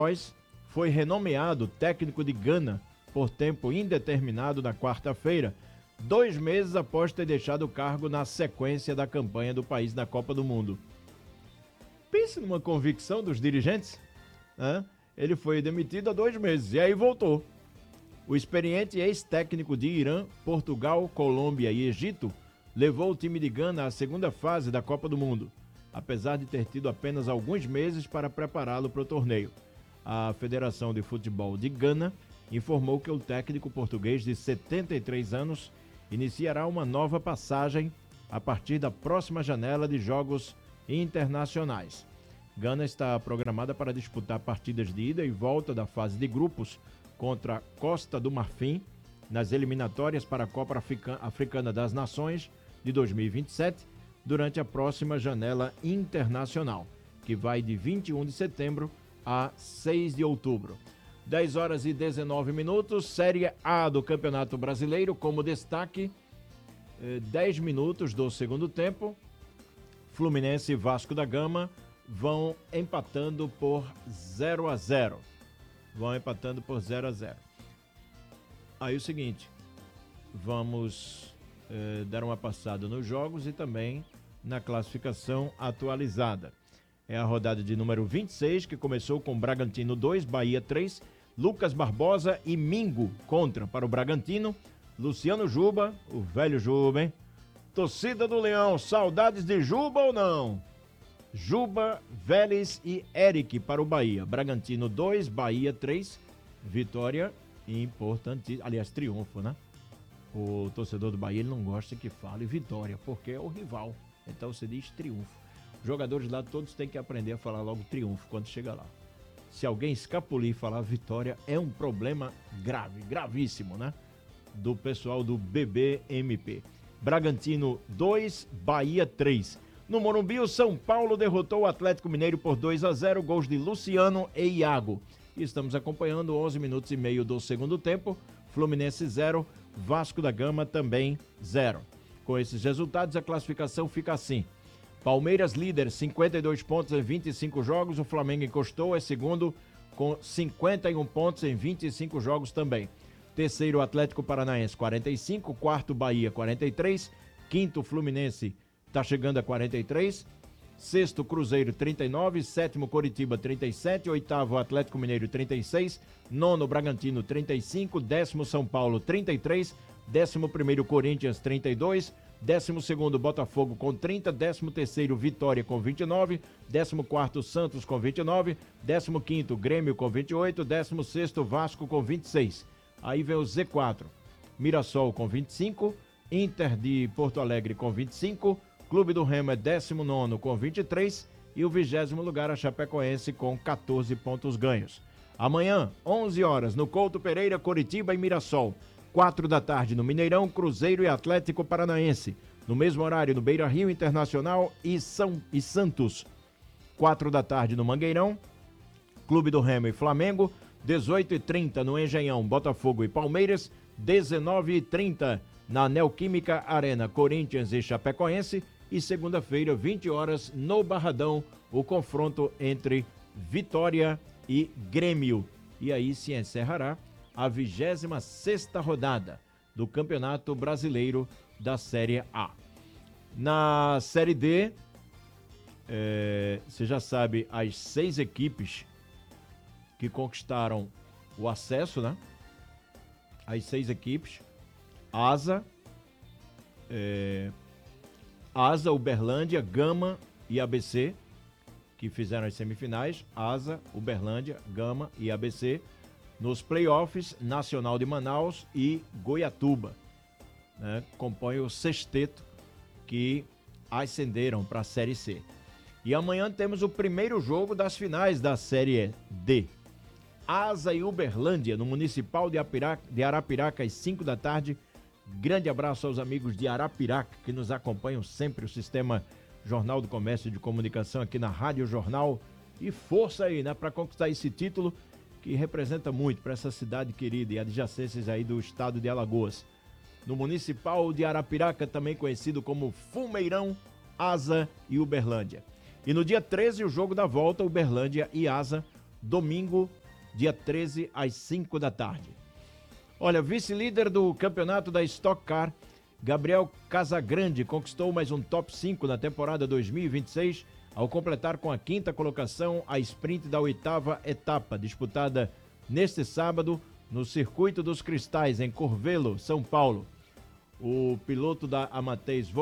foi renomeado técnico de Gana por tempo indeterminado na quarta-feira, 2 meses após ter deixado o cargo na sequência da campanha do país na Copa do Mundo. Pense numa convicção dos dirigentes. Né? Ele foi demitido há 2 meses e aí voltou. O experiente ex-técnico de Irã, Portugal, Colômbia e Egito levou o time de Gana à segunda fase da Copa do Mundo, apesar de ter tido apenas alguns meses para prepará-lo para o torneio. A Federação de Futebol de Gana informou que o técnico português de 73 anos iniciará uma nova passagem a partir da próxima janela de jogos internacionais. Gana está programada para disputar partidas de ida e volta da fase de grupos contra a Costa do Marfim nas eliminatórias para a Copa Africana das Nações de 2027 durante a próxima janela internacional, que vai de 21 de setembro a 6 de outubro. 10 horas e 19 minutos, Série A do Campeonato Brasileiro, como destaque, 10 minutos do segundo tempo, Fluminense e Vasco da Gama vão empatando por 0-0. Aí o seguinte, vamos dar uma passada nos jogos e também na classificação atualizada. É a rodada de número 26, que começou com Bragantino 2, Bahia 3, Lucas Barbosa e Mingo contra para o Bragantino, Luciano Juba, o velho Juba, hein? Torcida do Leão, saudades de Juba ou não? Juba, Vélez e Eric para o Bahia. Bragantino 2, Bahia 3, vitória importante, aliás, triunfo, né? O torcedor do Bahia ele não gosta que fale vitória, porque é o rival. Então você diz triunfo. Os jogadores lá todos têm que aprender a falar logo triunfo quando chega lá. Se alguém escapulir e falar vitória, é um problema grave, gravíssimo, né? Do pessoal do BBMP. Bragantino 2, Bahia 3. No Morumbi, o São Paulo derrotou o Atlético Mineiro por 2-0, gols de Luciano e Iago. E estamos acompanhando 11 minutos e meio do segundo tempo. Fluminense 0, Vasco da Gama também 0. Com esses resultados, a classificação fica assim. Palmeiras líder, 52 pontos em 25 jogos. O Flamengo encostou, é segundo com 51 pontos em 25 jogos também. Terceiro, Atlético Paranaense, 45. Quarto, Bahia, 43. Quinto, Fluminense, está chegando a 43. Sexto, Cruzeiro, 39. Sétimo, Coritiba, 37. Oitavo, Atlético Mineiro, 36. Nono, Bragantino, 35. Décimo, São Paulo, 33. 11º, Corinthians, 32. 12º, Botafogo com 30, 13º, Vitória com 29, 14º, Santos com 29, 15º, Grêmio com 28, 16º, Vasco com 26. Aí vem o Z4, Mirassol com 25, Inter de Porto Alegre com 25, Clube do Remo é 19º com 23 e o 20º lugar a Chapecoense com 14 pontos ganhos. Amanhã, 11 horas, no Couto Pereira, Coritiba e Mirassol. 4 da tarde no Mineirão, Cruzeiro e Atlético Paranaense. No mesmo horário no Beira-Rio, Internacional e Santos. 4 da tarde no Mangueirão, Clube do Remo e Flamengo. 18h30 no Engenhão, Botafogo e Palmeiras. 19h30 na Neoquímica Arena, Corinthians e Chapecoense. E segunda-feira, 20 horas, no Barradão, o confronto entre Vitória e Grêmio. E aí se encerrará a 26ª rodada do Campeonato Brasileiro da Série A. Na Série D, você já sabe as 6 equipes que conquistaram o acesso, né? As 6 equipes, Asa, Uberlândia, Gama e ABC, que fizeram as semifinais. Asa, Uberlândia, Gama e ABC. Nos playoffs, Nacional de Manaus e Goiatuba, né, compõem o sexteto que ascenderam para a Série C. E amanhã temos o primeiro jogo das finais da Série D. Asa e Uberlândia, no Municipal de Arapiraca, às 5 da tarde. Grande abraço aos amigos de Arapiraca, que nos acompanham sempre, o Sistema Jornal do Comércio e de Comunicação aqui na Rádio Jornal. E força aí, né, para conquistar esse título, que representa muito para essa cidade querida e adjacências aí do estado de Alagoas. No Municipal de Arapiraca, também conhecido como Fumeirão, Asa e Uberlândia. E no dia 13, o jogo da volta, Uberlândia e Asa, domingo, dia 13, às 5 da tarde. Olha, vice-líder do campeonato da Stock Car, Gabriel Casagrande conquistou mais um top 5 na temporada 2026, ao completar com a 5ª colocação a sprint da 8ª etapa, disputada neste sábado no Circuito dos Cristais, em Curvelo, São Paulo. O piloto da Amateus